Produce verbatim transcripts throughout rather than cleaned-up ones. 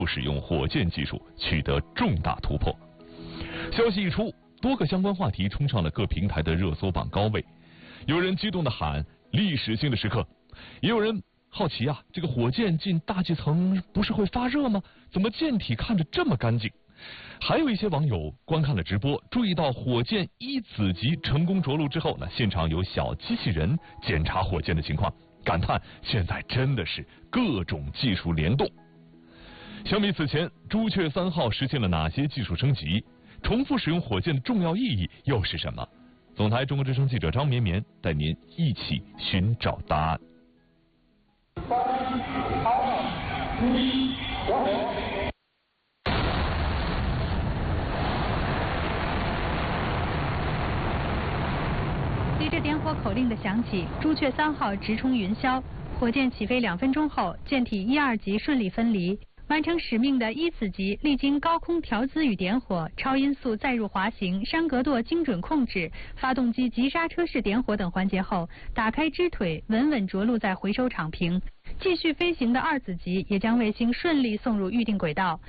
使用火箭技术取得重大突破。消息一出，多个相关话题冲上了各平台的热搜榜高位。有人激动地喊历史性的时刻，也有人好奇啊，这个火箭进大气层不是会发热吗？怎么舰体看着这么干净？还有一些网友观看了直播，注意到火箭一子级成功着陆之后呢，现场有小机器人检查火箭的情况，感叹现在真的是各种技术联动。相比此前，朱雀三号实现了哪些技术升级？重复使用火箭的重要意义又是什么？总台中国之声记者张绵绵带您一起寻找答案。 随着点火口令的响起，朱雀三号直冲云霄，火箭起飞两分钟后，舰体一二级顺利分离。完成使命的一子级历经高空调姿与点火、超音速载入滑行、山格舵精准控制、发动机急刹车式点火等环节后，打开支腿，稳稳着陆在回收场坪。继续飞行的二子级也将卫星顺利送入预定轨道。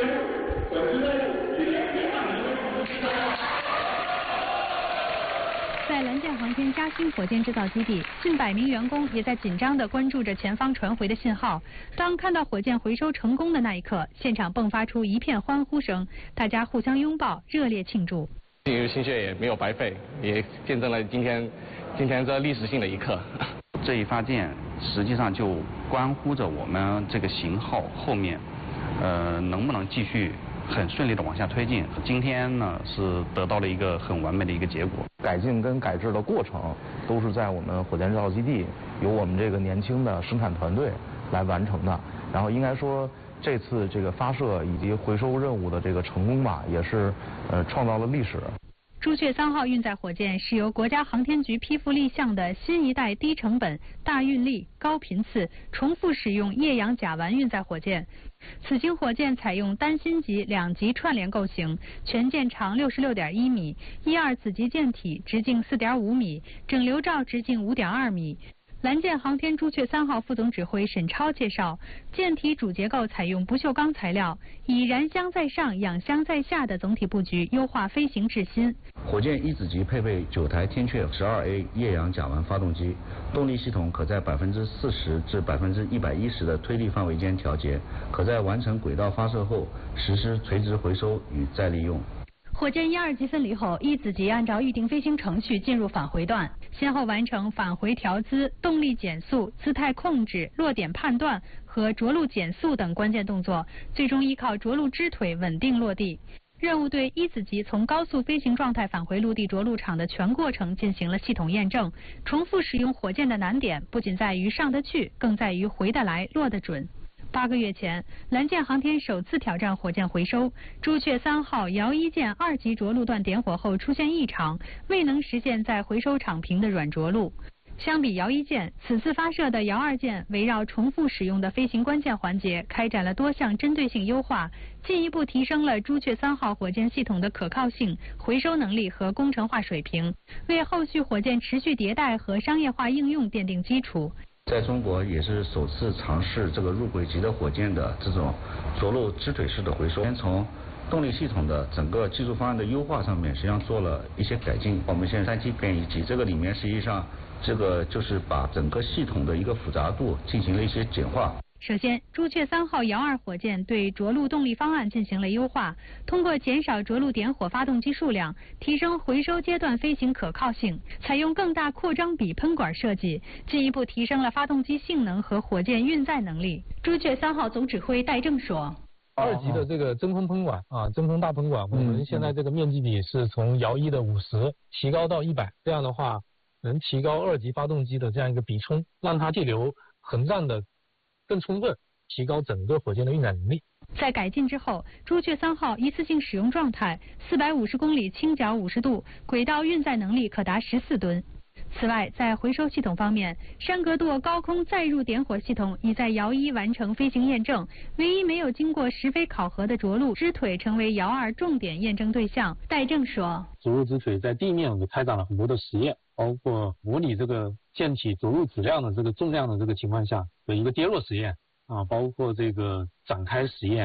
在蓝箭航天嘉兴火箭制造基地，近百名员工也在紧张地关注着前方传回的信号。当看到火箭回收成功的那一刻，现场迸发出一片欢呼声，大家互相拥抱，热烈庆祝。 因为心血也没有白费，也见证了今天今天这历史性的一刻。 这一发电实际上就关乎着我们这个型号后面，呃，能不能继续很顺利的往下推进。今天呢是得到了一个很完美的一个结果。 改进跟改制的过程都是在我们火箭制造基地由我们这个年轻的生产团队来完成的。然后应该说这次这个发射以及回收任务的这个成功吧，也是呃创造了历史。 朱雀三号运载火箭是由国家航天局批复立项的新一代低成本、大运力、高频次、重复使用液氧甲烷运载火箭。此型火箭采用单芯级两级串联构型，全舰长六十六点一米，一二子级舰体直径四点五米，整流罩直径五点二米。蓝箭航天朱雀三号副总指挥沈超介绍，舰体主结构采用不锈钢材料，以燃箱在上、氧箱在下的总体布局优化飞行质心。 火箭一子级配备九台天阙十二 A 液氧甲烷发动机，动力系统可在百分之四十至百分之一百一十的推力范围间调节，可在完成轨道发射后实施垂直回收与再利用。 火箭一二级分离后，一子级按照预定飞行程序进入返回段，先后完成返回调姿、动力减速、姿态控制、落点判断和着陆减速等关键动作，最终依靠着陆支腿稳定落地。任务对一子级从高速飞行状态返回陆地着陆场的全过程进行了系统验证。重复使用火箭的难点不仅在于上得去，更在于回得来、落得准。八个月前，蓝箭航天首次挑战火箭回收。朱雀三号遥一舰二级着陆段点火后出现异常，未能实现在回收场坪的软着陆。相比遥一舰，此次发射的遥二舰围绕重复使用的飞行关键环节，开展了多项针对性优化，进一步提升了朱雀三号火箭系统的可靠性、回收能力和工程化水平，为后续火箭持续迭代和商业化应用奠定基础。 在中国也是首次尝试这个入轨级的火箭的这种着陆支腿式的回收。先从动力系统的整个技术方案的优化上面，实际上做了一些改进。我们现在三级变异级这个里面，实际上这个就是把整个系统的一个复杂度进行了一些简化。 首先，朱雀三号遥二火箭对着陆动力方案进行了优化，通过减少着陆点火发动机数量，提升回收阶段飞行可靠性，采用更大扩张比喷管设计，进一步提升了发动机性能和火箭运载能力。朱雀三号总指挥戴正说。 二级的这个真空喷管啊，真空大喷管，我们现在这个面积比是从遥一的五十提高到一百，这样的话能提高二级发动机的这样一个比冲，让它气流横站的更充分，提高整个火箭的运载能力。 在改进之后，朱雀三号一次性使用状态四百五十公里倾角五十度，轨道运载能力可达十四吨。此外，在回收系统方面，山格舵高空载入点火系统已在遥一完成飞行验证，唯一没有经过实飞考核的着陆支腿成为遥二重点验证对象。戴正说， 着陆支腿在地面我们开展了很多的实验，包括模拟这个舰体着陆质量的这个重量的这个情况下的一个跌落实验啊，包括这个展开实验，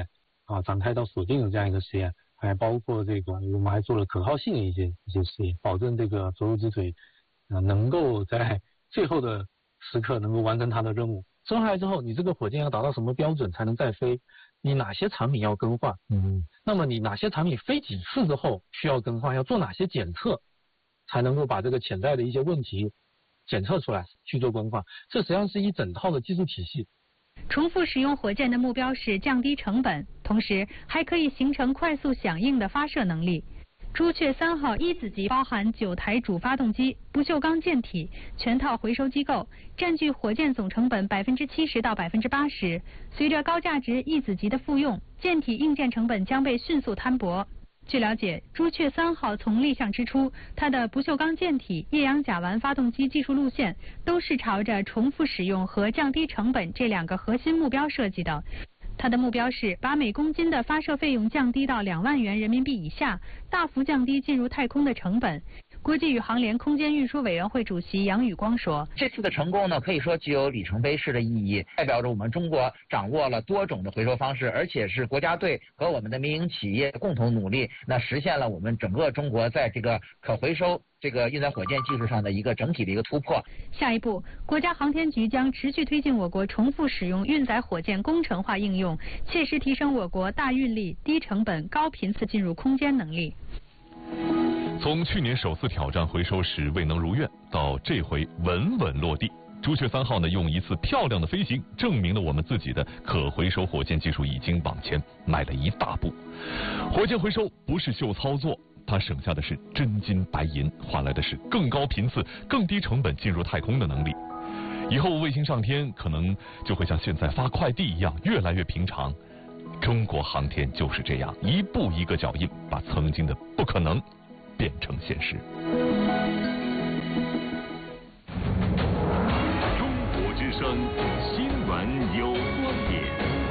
啊展开到锁定的这样一个实验，还包括这个我们还做了可靠性的一些一些实验，保证这个着陆之腿啊能够在最后的时刻能够完成它的任务。生下来之后，你这个火箭要达到什么标准才能再飞？你哪些产品要更换？嗯，那么你哪些产品飞几次之后需要更换？要做哪些检测，才能够把这个潜在的一些问题检测出来去做更换？这实际上是一整套的技术体系。 重复使用火箭的目标是降低成本，同时还可以形成快速响应的发射能力。朱雀三号一子级包含九台主发动机、不锈钢舰体、全套回收机构，占据火箭总成本百分之七十到百分之八十。随着高价值一子级的复用，舰体硬件成本将被迅速摊薄。据了解，朱雀三号从立项之初，它的不锈钢舰体、液氧甲烷发动机技术路线都是朝着重复使用和降低成本这两个核心目标设计的。它的目标是把每公斤的发射费用降低到两万元人民币以下，大幅降低进入太空的成本。国际宇航联空间运输委员会主席杨宇光说：“ 这次的成功呢，可以说具有里程碑式的意义，代表着我们中国掌握了多种的回收方式，而且是国家队和我们的民营企业共同努力，那实现了我们整个中国在这个可回收这个运载火箭技术上的一个整体的一个突破。” 下一步，国家航天局将持续推进我国重复使用运载火箭工程化应用，切实提升我国大运力、低成本、高频次进入空间能力。 从去年首次挑战回收时未能如愿，到这回稳稳落地，朱雀三号呢用一次漂亮的飞行，证明了我们自己的可回收火箭技术已经往前迈了一大步。火箭回收不是秀操作，它省下的是真金白银，换来的是更高频次、更低成本进入太空的能力。以后卫星上天可能就会像现在发快递一样，越来越平常。中国航天就是这样，一步一个脚印，把曾经的不可能变成现实。 中国之声新闻有观点。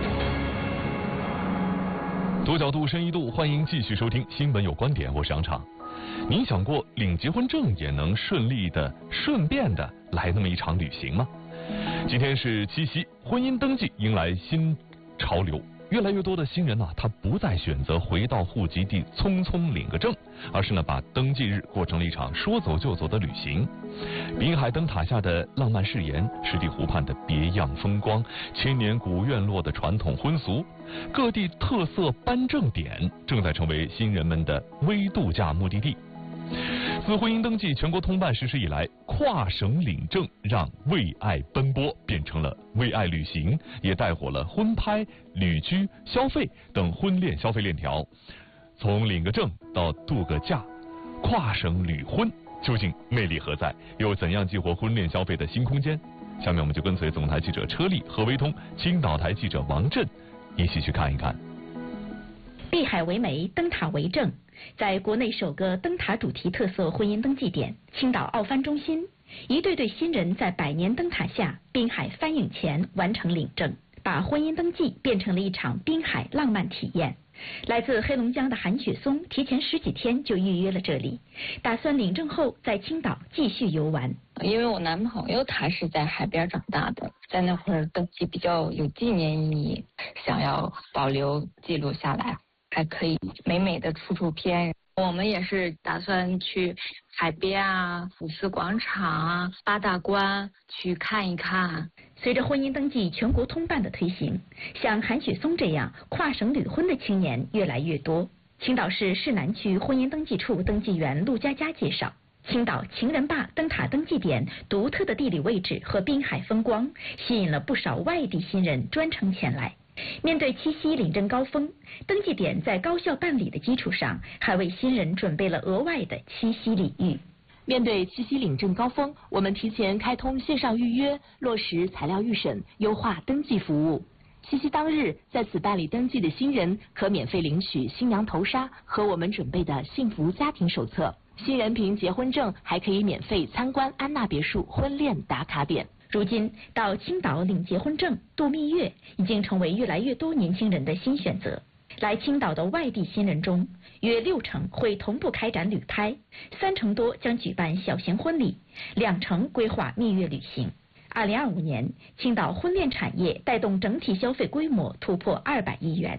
多角度深一度，欢迎继续收听新闻有观点，我是杨畅。您想过领结婚证也能顺利的、顺便的来那么一场旅行吗？今天是七夕，婚姻登记迎来新潮流。越来越多的新人呢、啊，他不再选择回到户籍地匆匆领个证，而是呢把登记日过成了一场说走就走的旅行。滨海灯塔下的浪漫誓言，湿地湖畔的别样风光，千年古院落的传统婚俗，各地特色颁证点正在成为新人们的微度假目的地。自婚姻登记全国通办实施以来，跨省领证让为爱奔波变成了为爱旅行，也带火了婚拍、旅居、消费等婚恋消费链条。从领个证到度个假，跨省旅婚究竟魅力何在？又怎样激活婚恋消费的新空间？下面我们就跟随总台记者车丽和微通青岛台记者王震一起去看一看。 碧海为媒，灯塔为证。在国内首个灯塔主题特色婚姻登记点青岛奥帆中心，一对对新人在百年灯塔下滨海帆影前完成领证，把婚姻登记变成了一场滨海浪漫体验。来自黑龙江的韩雪松提前十几天就预约了这里，打算领证后在青岛继续游玩。 因为我男朋友他是在海边长大的，在那会儿登记比较有纪念意义，想要保留记录下来，还可以美美的出出片。我们也是打算去海边啊、五四广场啊、八大关去看一看。 随着婚姻登记全国通办的推行，像韩雪松这样跨省旅婚的青年越来越多。青岛市市南区婚姻登记处登记员陆佳佳介绍，青岛情人坝灯塔登记点独特的地理位置和滨海风光，吸引了不少外地新人专程前来。面对七夕领证高峰，登记点在高效办理的基础上，还为新人准备了额外的七夕礼遇。 面对七夕领证高峰，我们提前开通线上预约，落实材料预审，优化登记服务。七夕当日在此办理登记的新人可免费领取新娘头纱和我们准备的幸福家庭手册。新人凭结婚证还可以免费参观安娜别墅婚恋打卡点。 如今到青岛领结婚证、度蜜月已经成为越来越多年轻人的新选择。来青岛的外地新人中，约六成会同步开展旅拍，三成多将举办小型婚礼，两成规划蜜月旅行。二零二五年，青岛婚恋产业带动整体消费规模突破二百亿元。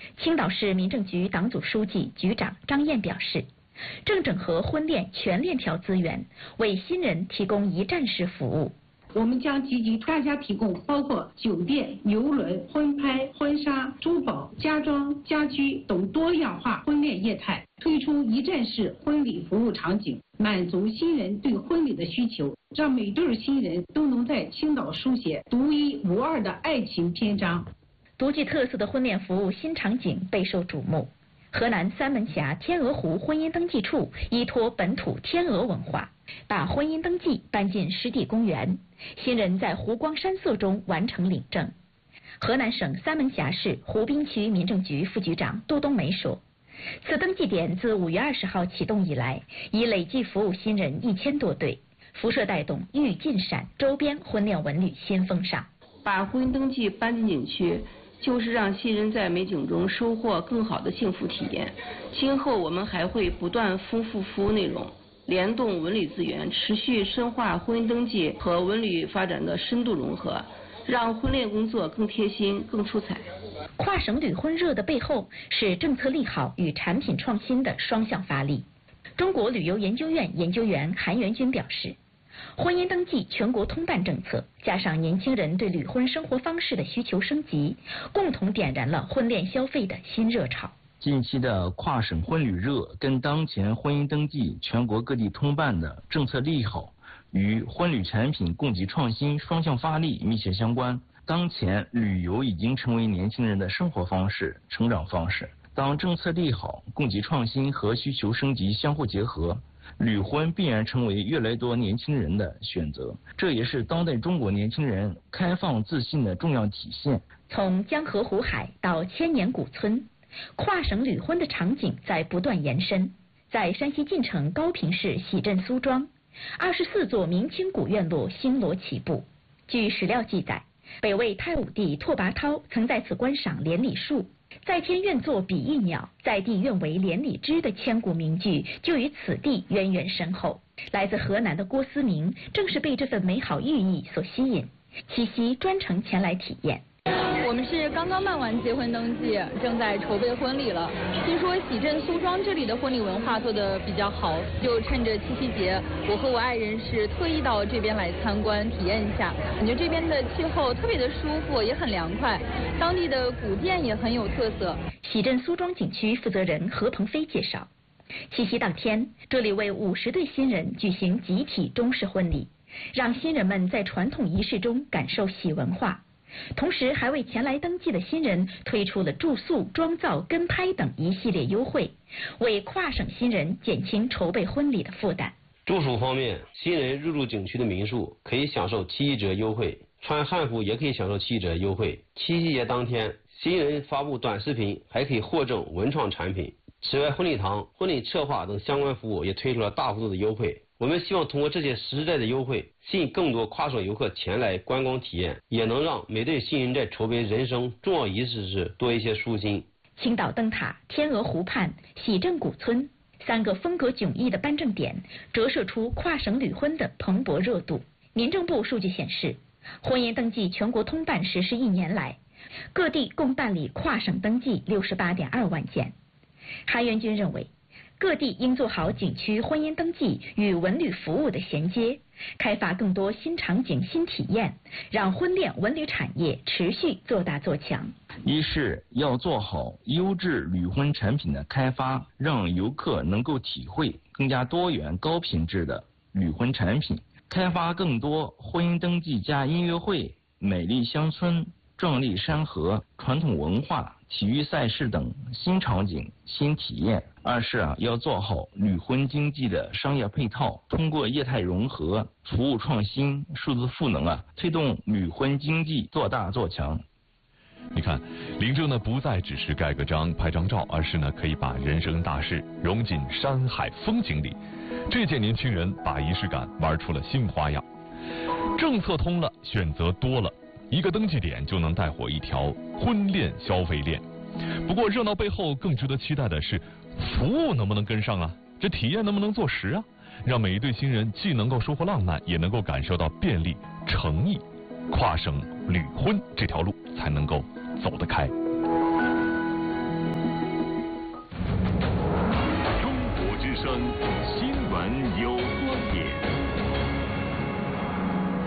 青岛市民政局党组书记、局长张燕表示，正整合婚恋全链条资源，为新人提供一站式服务。 我们将积极大家提供包括酒店、游轮、婚拍、婚纱、珠宝、家装、家居等多样化婚恋业态，推出一站式婚礼服务场景，满足新人对婚礼的需求，让每对新人都能在青岛书写独一无二的爱情篇章。 独具特色的婚恋服务新场景备受瞩目。河南三门峡天鹅湖婚姻登记处依托本土天鹅文化，把婚姻登记搬进湿地公园，新人在湖光山色中完成领证。河南省三门峡市湖滨区民政局副局长杜冬梅说，此登记点自五月二十号启动以来，已累计服务新人一千多对，辐射带动豫晋陕周边婚恋文旅新风尚。 把婚姻登记搬进景区，就是让新人在美景中收获更好的幸福体验。今后我们还会不断丰富服务内容，联动文旅资源，持续深化婚姻登记和文旅发展的深度融合，让婚恋工作更贴心、更出彩。 跨省旅婚热的背后是政策利好与产品创新的双向发力。中国旅游研究院研究员韩元军表示，婚姻登记全国通办政策，加上年轻人对旅婚生活方式的需求升级，共同点燃了婚恋消费的新热潮。 近期的跨省婚旅热跟当前婚姻登记全国各地通办的政策利好与婚旅产品供给创新双向发力密切相关。当前旅游已经成为年轻人的生活方式、成长方式。当政策利好、供给创新和需求升级相互结合，旅婚必然成为越来越多年轻人的选择，这也是当代中国年轻人开放自信的重要体现。 从江河湖海到千年古村，跨省旅婚的场景在不断延伸。在山西晋城高平市喜镇苏庄，二十四座明清古院落星罗棋布。据史料记载，北魏太武帝拓跋焘曾在此观赏连理树，在天愿作比翼鸟，在地愿为连理枝的千古名句就与此地渊源深厚。来自河南的郭思明正是被这份美好寓意所吸引，七夕专程前来体验。 我们是刚刚办完结婚登记，正在筹备婚礼了。听说喜镇苏庄这里的婚礼文化做得比较好，就趁着七夕节，我和我爱人是特意到这边来参观体验一下。感觉这边的气候特别的舒服，也很凉快，当地的古店也很有特色。 喜镇苏庄景区负责人何鹏飞介绍，七夕当天，这里为五十对新人举行集体中式婚礼，让新人们在传统仪式中感受喜文化。同时还为前来登记的新人推出了住宿、妆造、跟拍等一系列优惠，为跨省新人减轻筹备婚礼的负担。 住宿方面，新人入住景区的民宿可以享受七一折优惠，穿汉服也可以享受七一折优惠。七夕节当天，新人发布短视频还可以获赠文创产品。此外，婚礼堂、婚礼策划等相关服务也推出了大幅度的优惠。我们希望通过这些实在的优惠，吸引更多跨省游客前来观光体验，也能让每对新人在筹备人生重要仪式时多一些舒心。 青岛灯塔、天鹅湖畔、喜镇古村三个风格迥异的颁证点，折射出跨省旅婚的蓬勃热度。民政部数据显示，婚姻登记全国通办实施一年来，各地共办理跨省登记六十八点二万件。韩元军认为，各地应做好景区婚姻登记与文旅服务的衔接，开发更多新场景、新体验，让婚恋文旅产业持续做大做强。 一是要做好优质旅婚产品的开发，让游客能够体会更加多元、高品质的旅婚产品，开发更多婚姻登记加音乐会、美丽乡村、壮丽山河、传统文化、体育赛事等新场景、新体验。二是啊，要做好旅婚经济的商业配套，通过业态融合、服务创新、数字赋能啊，推动旅婚经济做大做强。 你看，领证呢不再只是盖个章、拍张照，而是呢可以把人生大事融进山海风景里。这届年轻人把仪式感玩出了新花样，政策通了，选择多了，一个登记点就能带火一条婚恋消费链。不过热闹背后更值得期待的是，服务能不能跟上啊？这体验能不能做实啊？让每一对新人既能够收获浪漫，也能够感受到便利、诚意，跨省旅婚这条路才能够走得开。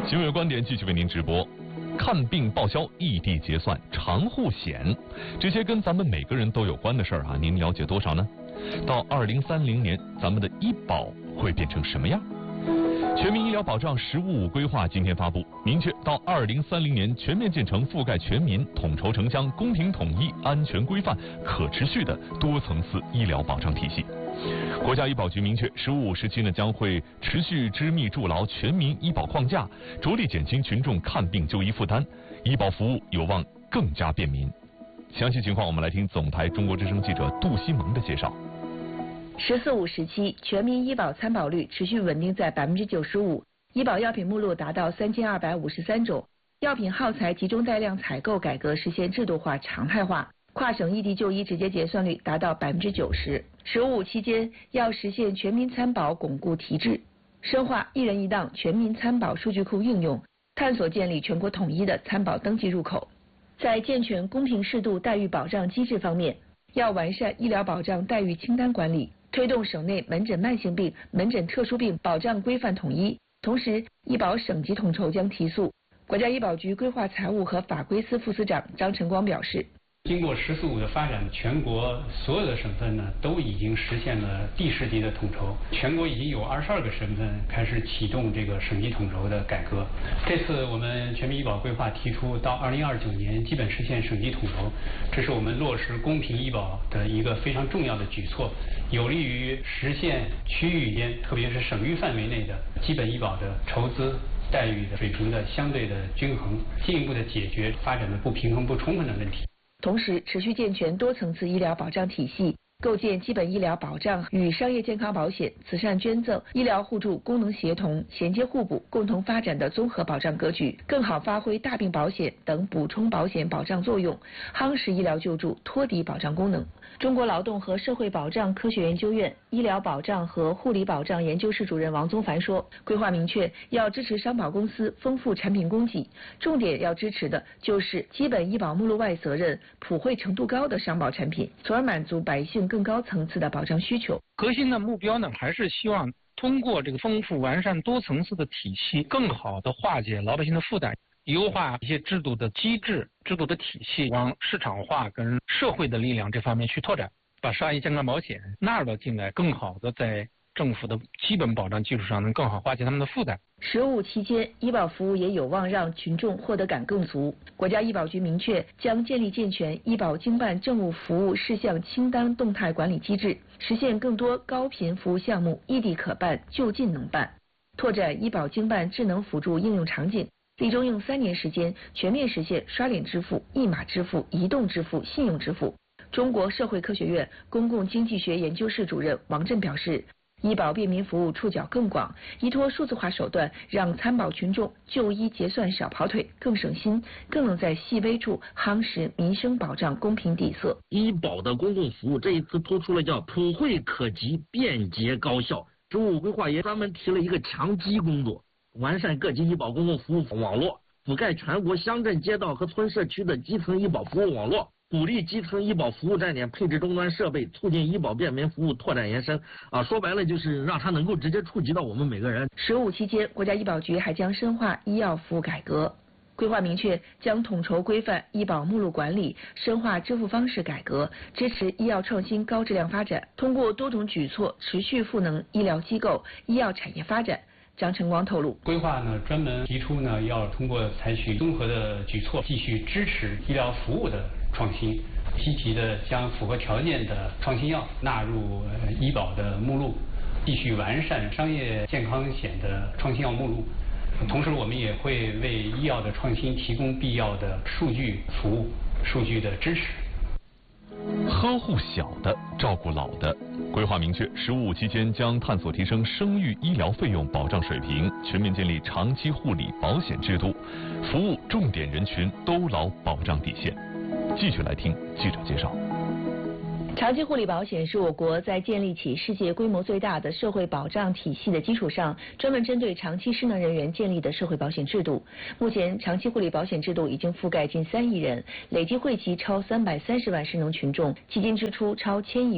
新闻观点继续为您直播。看病报销、异地结算、长护险，这些跟咱们每个人都有关的事儿啊，您了解多少呢？到二零三零年，咱们的医保会变成什么样？全民医疗保障“十五五”规划今天发布，明确到二零三零年全面建成覆盖全民、统筹城乡、公平统一、安全规范、可持续的多层次医疗保障体系。国家医保局明确，“十五五”时期呢将会持续织密筑牢全民医保框架，着力减轻群众看病就医负担，医保服务有望更加便民。详细情况，我们来听总台中国之声记者杜西蒙的介绍。 十四五时期，全民医保参保率持续稳定在百分之九十五，医保药品目录达到三千二百五十三种，药品耗材集中带量采购改革实现制度化、常态化，跨省异地就医直接结算率达到百分之九十。十五五期间，要实现全民参保巩固提质，深化一人一档全民参保数据库应用，探索建立全国统一的参保登记入口。在健全公平适度待遇保障机制方面，要完善医疗保障待遇清单管理，推动省内门诊慢性病、门诊特殊病保障规范统一。同时，医保省级统筹将提速。国家医保局规划财务和法规司副司长张晨光表示， 经过“十四五”的发展，全国所有的省份呢都已经实现了地市级的统筹，全国已经有二十二个省份开始启动这个省级统筹的改革。这次我们全民医保规划提出，到二零二九年基本实现省级统筹，这是我们落实公平医保的一个非常重要的举措，有利于实现区域间，特别是省域范围内的基本医保的筹资待遇的水平的相对的均衡，进一步的解决发展的不平衡不充分的问题。 同时，持续健全多层次医疗保障体系，构建基本医疗保障与商业健康保险、慈善捐赠、医疗互助功能协同、衔接互补、共同发展的综合保障格局，更好发挥大病保险等补充保险保障作用，夯实医疗救助托底保障功能。中国劳动和社会保障科学研究院医疗保障和护理保障研究室主任王宗凡说，规划明确要支持商保公司丰富产品供给，重点要支持的就是基本医保目录外责任普惠程度高的商保产品，从而满足百姓更高层次的保障需求。 核心的目标呢，还是希望通过这个丰富完善多层次的体系，更好的化解老百姓的负担，优化一些制度的机制、制度的体系，往市场化跟社会的力量这方面去拓展，把商业健康保险纳入到进来，更好的在政府的基本保障基础上，能更好化解他们的负担。 十五期间，医保服务也有望让群众获得感更足。国家医保局明确，将建立健全医保经办政务服务事项清单动态管理机制，实现更多高频服务项目异地可办、就近能办，拓展医保经办智能辅助应用场景。力争用三年时间全面实现刷脸支付、一码支付、移动支付、信用支付。中国社会科学院公共经济学研究室主任王震表示，医保便民服务触角更广，依托数字化手段，让参保群众就医结算少跑腿，更省心，更能在细微处夯实民生保障公平底色。 医保的公共服务这一次突出了叫普惠可及、便捷高效。十五规划也专门提了一个强基工作，完善各级医保公共服务网络，覆盖全国乡镇街道和村社区的基层医保服务网络，鼓励基层医保服务站点配置终端设备，促进医保便民服务拓展延伸。啊，说白了就是让它能够直接触及到我们每个人。 十五期间，国家医保局还将深化医药服务改革。规划明确，将统筹规范医保目录管理，深化支付方式改革，支持医药创新高质量发展，通过多种举措持续赋能医疗机构、医药产业发展。张晨光透露， 规划呢专门提出呢，要通过采取综合的举措，继续支持医疗服务的创新，积极的将符合条件的创新药纳入医保的目录，继续完善商业健康险的创新药目录。同时，我们也会为医药的创新提供必要的数据服务、数据的支持。 呵护小的，照顾老的。规划明确，十五期间将探索提升生育医疗费用保障水平，全面建立长期护理保险制度，服务重点人群都牢保障底线。继续来听记者介绍。 长期护理保险是我国在建立起世界规模最大的社会保障体系的基础上，专门针对长期失能人员建立的社会保险制度。目前，长期护理保险制度已经覆盖近三亿人，累计惠及超三百三十万失能群众，基金支出超千亿元。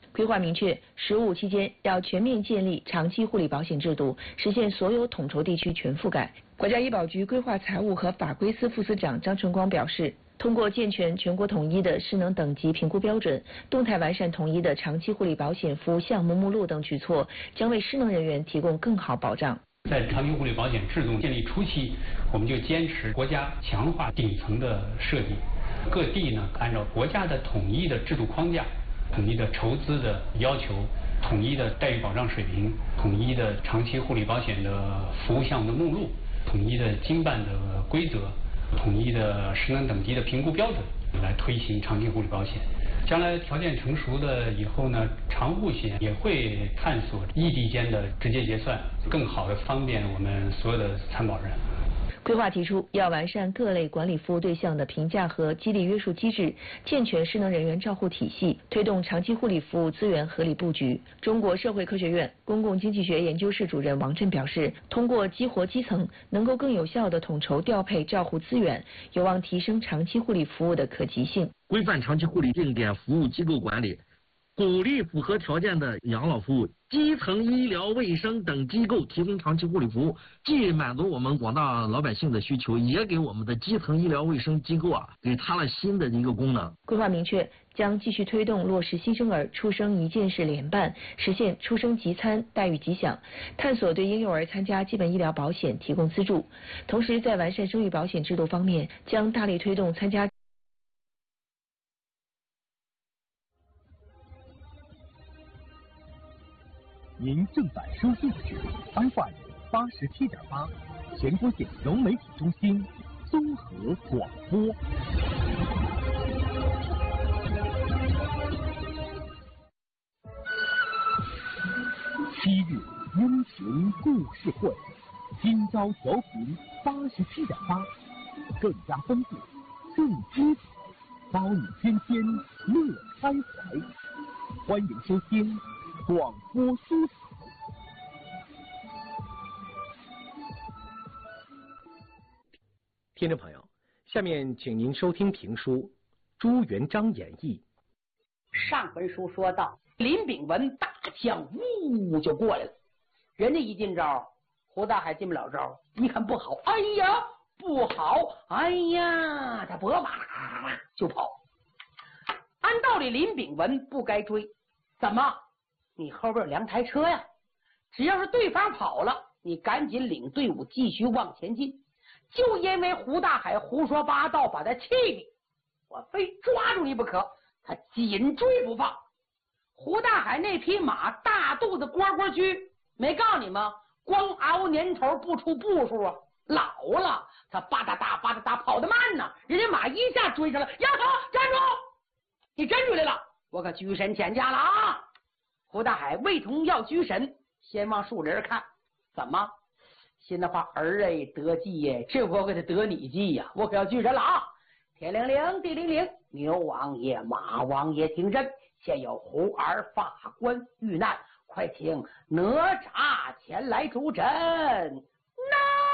规划明确，“十五”期间要全面建立长期护理保险制度，实现所有统筹地区全覆盖。国家医保局规划财务和法规司副司长张春光表示，通过健全全国统一的失能等级评估标准，动态完善统一的长期护理保险服务项目目录等举措，将为失能人员提供更好保障。 在长期护理保险制度建立初期，我们就坚持国家强化顶层的设计，各地呢按照国家的统一的制度框架、统一的筹资的要求、统一的待遇保障水平、统一的长期护理保险的服务项目的目录、统一的经办的规则、统一的失能等级的评估标准，来推行长期护理保险。将来条件成熟了以后呢，长护险也会探索异地间的直接结算，更好的方便我们所有的参保人。 规划提出，要完善各类管理服务对象的评价和激励约束机制，健全失能人员照护体系，推动长期护理服务资源合理布局。中国社会科学院公共经济学研究室主任王震表示，通过激活基层，能够更有效地统筹调配照护资源，有望提升长期护理服务的可及性。 规范长期护理定点服务机构管理，鼓励符合条件的养老服务、基层医疗卫生等机构提供长期护理服务，既满足我们广大老百姓的需求，也给我们的基层医疗卫生机构啊，给它了新的一个功能。 规划明确，将继续推动落实新生儿出生一件事联办，实现出生即参、待遇即享，探索对婴幼儿参加基本医疗保险提供资助。同时，在完善生育保险制度方面，将大力推动参加。 您正在收听的是 F M 八十七点八，全国县融媒体中心综合广播。七日音频故事会，今朝调频八十七点八，更加丰富，更精彩，包你天天乐开怀。欢迎收听广播书草。听众朋友，下面请您收听评书《朱元璋演义》。 上文书说到，林炳文大将呜就过来了，人家一进招，胡大海进不了招，一看不好，哎呀不好，哎呀，他脖把就跑。按道理林炳文不该追，怎么？你后边有两台车呀，只要是对方跑了，你赶紧领队伍继续往前进。就因为胡大海胡说八道，把他气的，我非抓住你不可。他紧追不放。胡大海那匹马大肚子蝈蝈驹，没告诉你吗？光熬年头不出步数啊，老了，他吧嗒嗒吧嗒嗒跑得慢呢，人家马一下追上了，丫头站住！你真追来了，我可居神前家了啊！胡大海为同要居神，先往树林看，怎么？心的话，儿哎得计耶，这我给他得你计呀，我可要居神了啊！天灵灵，地灵灵，牛王爷、马王爷听朕，现有胡儿法官遇难，快请哪吒前来助阵。那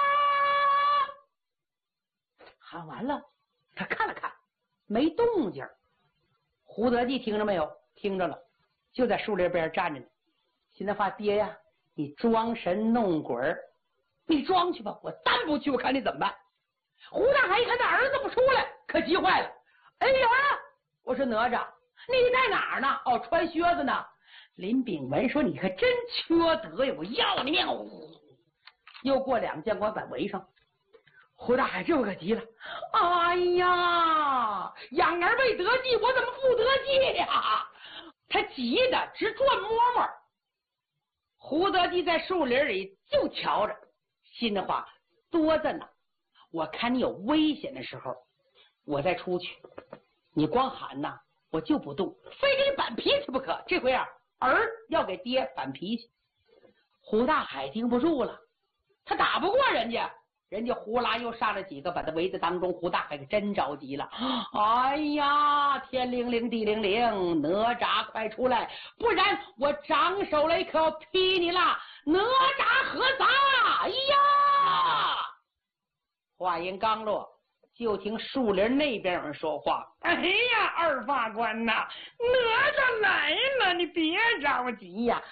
喊完了，他看了看，没动静。胡德记听着没有？听着了，就在树林边站着呢。心的话，爹呀，你装神弄鬼儿，你装去吧，我单不去，我看你怎么办。胡大海一看他儿子不出来，可急坏了。哎呀，我说哪吒，你在哪儿呢？哦，穿靴子呢。林炳文说：“你可真缺德呀！我要你命！”又过两个将官把围上。胡大海这可急了。哎呀，养儿未得计，我怎么不得计呀？他急得直转摸摸。胡德基在树林里就瞧着，心的话多着呢。我看你有危险的时候，我再出去。你光喊呐，我就不动，非给你板脾气不可。这回啊，儿要给爹板脾气。胡大海盯不住了，他打不过人家，人家呼啦又上来几个，把他围在当中。胡大海可真着急了。哎呀，天灵灵地灵灵，哪吒快出来，不然我长手雷可要劈你了。哪吒何杂？哎呀！话音刚落，就听树林那边有人说话：“哎呀，二法官呐，哪吒来了，你你别着急呀！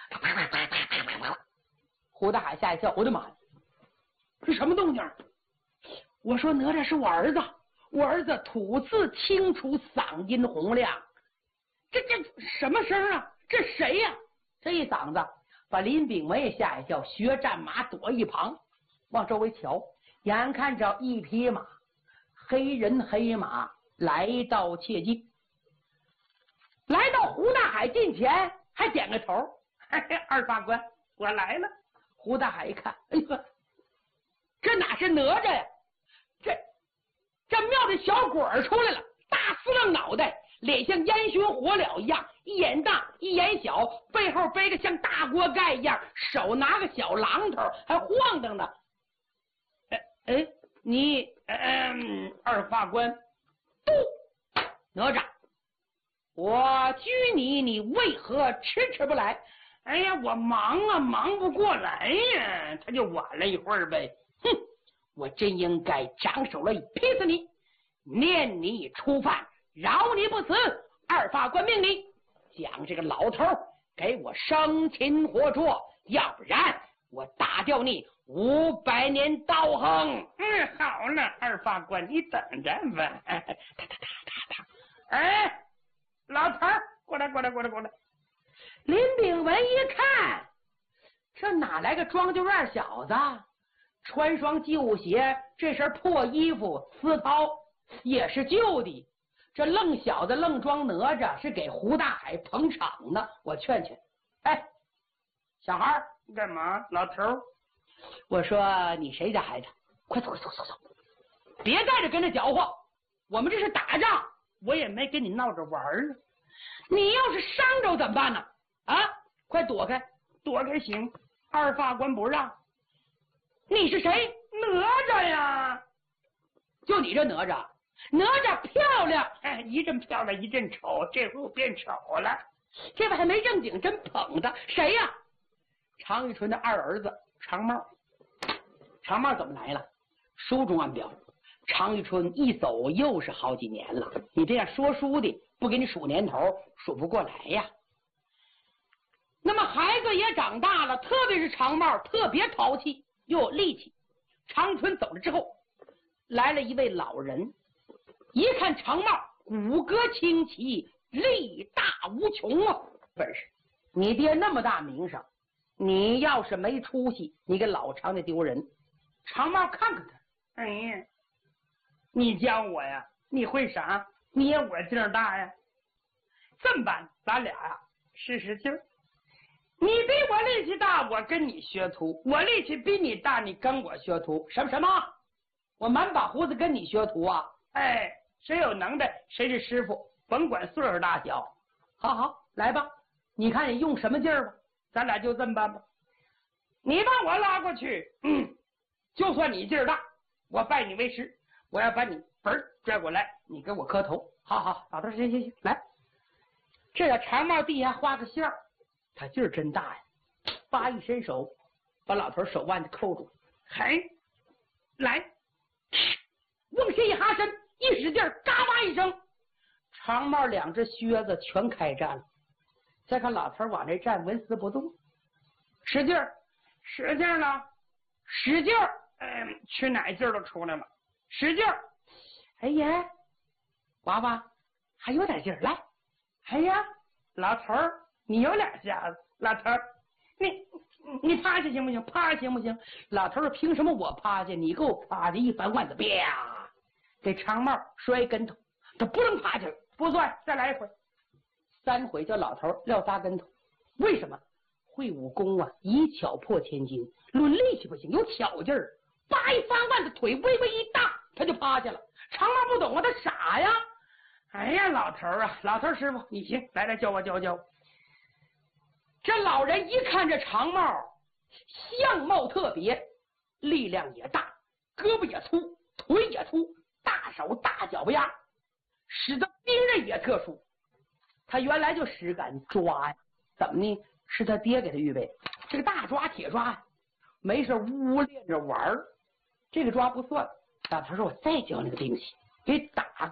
胡大海吓一跳，我的妈呀，这什么动静？我说哪吒是我儿子，我儿子吐字清楚，嗓音洪亮。这这什么声啊？这谁呀、啊？这一嗓子把林炳文也吓一跳，学战马躲一旁，往周围瞧，眼看着一匹马，黑人黑马来到切近，来到胡大海近前，还点个头。嘿嘿，二法官，我来了。胡大海一看，哎呦，这哪是哪吒呀？这这庙里小鬼儿出来了，大司令脑袋，脸像烟熏火燎一样，一眼大一眼小，背后背个像大锅盖一样，手拿个小榔头，还晃荡呢。哎哎，你嗯，二法官，不，哪吒，我拘你，你为何迟迟不来？哎呀，我忙啊，忙不过来呀，他就晚了一会儿呗。哼，我真应该长手了，劈死你，念你初犯，饶你不死。二法官命令将这个老头给我生擒活捉，要不然我打掉你五百年刀横。嗯，好了，二法官，你等着吧。哒哒哒哒哒。哎，老头儿，过来，过来，过来，过来。林炳文一看，这哪来个庄稼院小子？穿双旧鞋，这身破衣服，丝绦也是旧的。这愣小子愣装哪吒，是给胡大海捧场呢。我劝劝，哎，小孩你干嘛？老头儿，我说你谁家孩子？快走，快走，走走，别在这跟着搅和。我们这是打仗，我也没跟你闹着玩儿。你要是伤着怎么办呢？啊！快躲开，躲开行。二法官不让。你是谁？哪吒呀！就你这哪吒，哪吒漂亮，哎，一阵漂亮一阵丑，这回我变丑了。这位还没正经，真捧他。谁呀？常遇春的二儿子常茂。常茂怎么来了？书中暗表，常遇春一走又是好几年了。你这样说书的，不给你数年头，数不过来呀。那么孩子也长大了，特别是常茂特别淘气又有力气。常春走了之后，来了一位老人，一看常茂骨骼清奇，力大无穷啊，本事。你爹那么大名声，你要是没出息，你给老常家丢人。常茂看看他，哎呀，你教我呀？你会啥？你也我劲儿大呀？这么办，咱俩呀使使劲儿。你比我力气大，我跟你学徒；我力气比你大，你跟我学徒。什么什么？我满把胡子跟你学徒啊？哎，谁有能耐谁是师傅，甭管岁数大小。好好，来吧，你看你用什么劲儿吧？咱俩就这么办吧。你把我拉过去，嗯，就算你劲儿大，我拜你为师。我要把你嘣拽过来，你给我磕头。好好，老头，行行行，来。这叫长帽地下画个线儿。他劲儿真大呀！叭一伸手，把老头手腕子扣住，嘿，来，往下一哈身，一使劲儿，嘎巴一声，长帽两只靴子全开战了。再看老头往这站，纹丝不动，使劲儿，使劲儿了，使劲儿，嗯，吃奶劲儿都出来了，使劲儿，哎呀，娃娃还有点劲儿，来，哎呀，老头儿。你有两下子，老头儿，你你趴下行不行？趴下行不行？老头儿凭什么我趴下？你给我趴下！一翻腕子，啪，给长帽摔跟头，他不能趴下，不算，再来一回，三回叫老头儿撂仨跟头。为什么？会武功啊，以巧破千金。论力气不行，有巧劲儿，叭一翻腕子，腿微微一大，他就趴下了。长帽不懂啊，他傻呀。哎呀，老头儿啊，老头儿师傅，你行，来来教我教我教我。这老人一看这长帽，相貌特别，力量也大，胳膊也粗，腿也粗，大手大脚丫，使得兵刃也特殊。他原来就使敢抓呀，怎么呢？是他爹给他预备这个大抓铁抓呀，没事呜呜练着玩儿。这个抓不算，老头说：“我再教你个兵器，给打